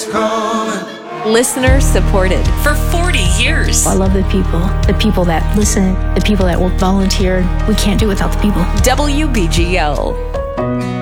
is calling. Listener supported for 40 years. I love the people that listen, the people that will volunteer. We can't do it without the people. WBGL.